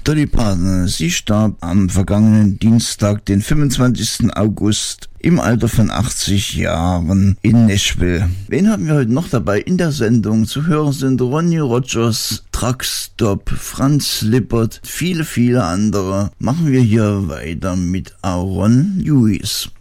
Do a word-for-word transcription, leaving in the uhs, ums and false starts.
Dolly Parton, sie starb am vergangenen Dienstag, den fünfundzwanzigsten August, im Alter von achtzig Jahren in Nashville. Wen haben wir heute noch dabei in der Sendung? Zu hören sind Ronnie Rogers, Truckstop, Franz Lippert, viele, viele andere. Machen wir hier weiter mit Aaron Lewis.